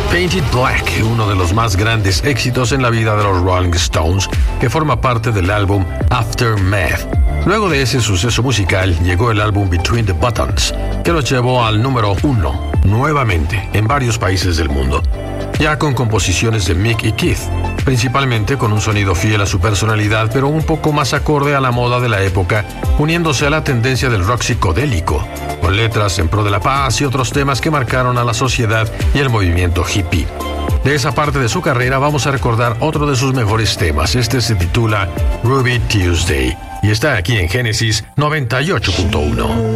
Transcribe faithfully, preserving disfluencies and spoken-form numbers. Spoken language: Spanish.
Painted Black, uno de los más grandes éxitos en la vida de los Rolling Stones, que forma parte del álbum Aftermath. Luego de ese suceso musical llegó el álbum Between the Buttons, que los llevó al número uno, nuevamente, en varios países del mundo, ya con composiciones de Mick y Keith, principalmente con un sonido fiel a su personalidad, pero un poco más acorde a la moda de la época, uniéndose a la tendencia del rock psicodélico, con letras en pro de la paz y otros temas que marcaron a la sociedad y el movimiento hippie. De esa parte de su carrera vamos a recordar otro de sus mejores temas. Este se titula Ruby Tuesday y está aquí en Génesis noventa y ocho punto uno.